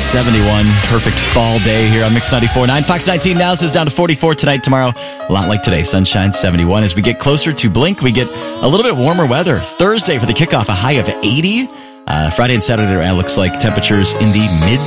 71. Perfect fall day here on Mix 94.9. Fox 19 now says down to 44 tonight, tomorrow. A lot like today. Sunshine, 71. As we get closer to Blink, we get a little bit warmer weather. Thursday for the kickoff, a high of 80. Friday and Saturday, it looks like temperatures in the mid